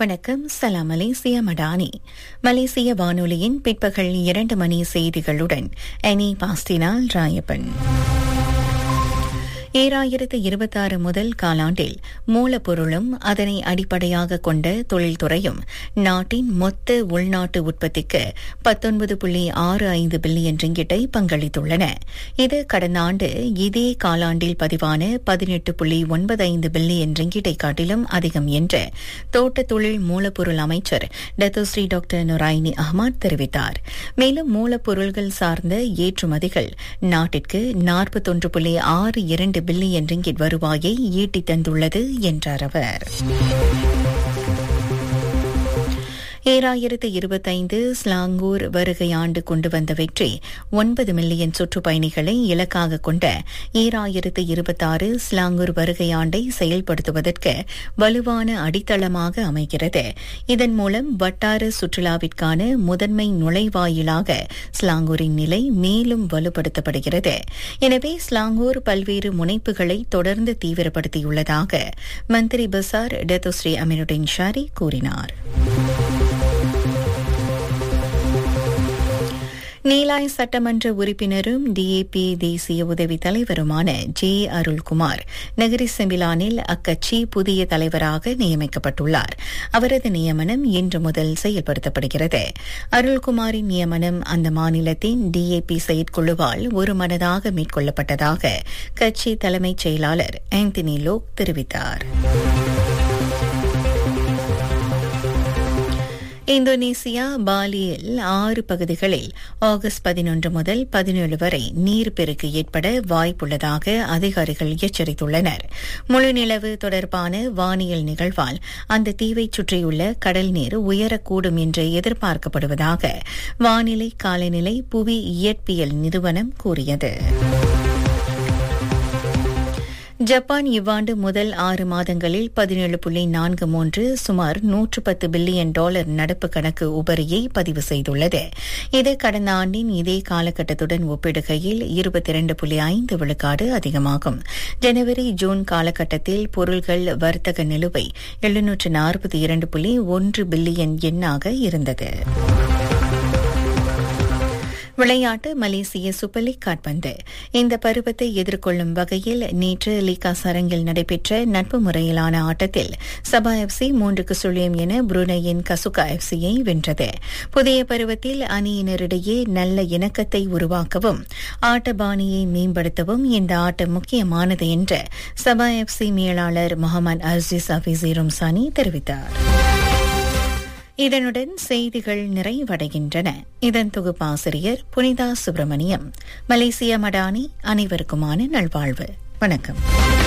வணக்கம். சலாம் மலேசியா மடானி. மலேசிய வானொலியின் பிற்பகல் 2 மணி செய்திகளுடன் அனி பாஸ்டினால் ராயப்பன். 2026 முதல் காலாண்டில் மூலப்பொருளும் அதனை அடிப்படையாக கொண்ட தொழில்துறையும் நாட்டின் மொத்த உள்நாட்டு உற்பத்திக்கு 19.65 பில்லியன் ரிங்கிட்டை பங்களித்துள்ளன. இது கடந்த ஆண்டு இதே காலாண்டில் பதிவான 18.95 பில்லியன் ரிங்கிட்டை காட்டிலும் அதிகம் என்று தோட்ட தொழில் மூலப்பொருள் அமைச்சர் டத்தோஸ்ரீ டாக்டர் நுராயினி அஹ்மத் தெரிவித்தார். மேலும் மூலப்பொருள்கள் சார்ந்த ஏற்றுமதிகள் நாட்டிற்கு 41.62 பில்லியன் ரிங்கிட் வருவாயை ஈட்டித் தந்துள்ளது என்றார் அவர். 2025 ஸ்லாங்கூர் வருகை ஆண்டு கொண்டு வந்த வெற்றி 9 மில்லியன் சுற்றுப்பயணிகளை இலக்காக கொண்ட 2026 ஸ்லாங்கூர் வருகை ஆண்டை செயல்படுத்துவதற்கு வலுவான அடித்தளமாக அமைகிறது. இதன் மூலம் வட்டார சுற்றுலாவிற்கான முதன்மை நுழைவாயிலாக ஸ்லாங்கூரின் நிலை மேலும் வலுப்படுத்தப்படுகிறது. எனவே ஸ்லாங்கூர் பல்வேறு முனைப்புகளை தொடர்ந்து தீவிரப்படுத்தியுள்ளதாக மந்திரி பசார் டத்தோஸ்ரீ அமினுடின் ஷாரி கூறினார். நீலாய் சட்டமன்ற உறுப்பினரும் டிஏபி தேசிய உதவித் தலைவருமான ஜே அருள்குமார் நகரி செம்பிலானில் அக்கட்சி புதிய தலைவராக நியமிக்கப்பட்டுள்ளார். அவரது நியமனம் இன்று முதல் செயல்படுத்தப்படுகிறது. அருள்குமாரின் நியமனம் அந்த மாநிலத்தின் டிஏபி செயற்குழுவால் ஒருமனதாக மேற்கொள்ளப்பட்டதாக கட்சி தலைமைச் செயலாளர் ஆந்தனி லோக் தெரிவித்தார். இந்தோனேசியா பாலியில் 6 பகுதிகளில் ஆகஸ்ட் 11 முதல் 17 வரை நீர்ப்பெருக்கு ஏற்பட வாய்ப்புள்ளதாக அதிகாரிகள் எச்சரித்துள்ளனர். முழுநிலவு தொடர்பான வானியல் நிகழ்வால் அந்த தீவை சுற்றியுள்ள கடல் நீர் உயரக்கூடும் என்று எதிர்பார்க்கப்படுவதாக வானிலை காலநிலை புவி இயற்பியல் நிறுவனம் கூறியது. ஜப்பான் இவ்வாண்டு முதல் 6 மாதங்களில் 17.43 சுமார் $110 பில்லியன் நடப்பு கணக்கு உபரியை பதிவு செய்துள்ளது. இது கடந்த ஆண்டின் இதே காலகட்டத்துடன் ஒப்பிடுகையில் 22.5 விழுக்காடு அதிகமாகும். ஜனவரி ஜூன் காலகட்டத்தில் பொருள்கள் வர்த்தக நிலுவை 742.1 பில்லியன் எண்ணாக இருந்தது. விளையாட்டு. மலேசிய சூப்பர் லீக் கால்பந்து இந்த பருவத்தை எதிர்கொள்ளும் வகையில் நேற்று லீகாஸ் அரங்கில் நடைபெற்ற நட்பு முறையிலான ஆட்டத்தில் சபா எஃப்சி 3-0 என புருனேயின் கசுகா எஃப்சியை வென்றது. புதிய பருவத்தில் அணியினரிடையே நல்ல இணக்கத்தை உருவாக்கவும் ஆட்டபாணியை மேம்படுத்தவும் இந்த ஆட்டம் முக்கியமானது என்று சபா எஃப்சி மேலாளர் முகமது அசீஸ் அபிசி ரும்சானி தெரிவித்தார். இதனுடன் செய்திகள் நிறைவடைகின்றன. இதன் தொகுப்பாசிரியர் புனிதா சுப்பிரமணியம். மலேசியா மடானி. அனைவருக்குமான நல்வாழ்வு. வணக்கம்.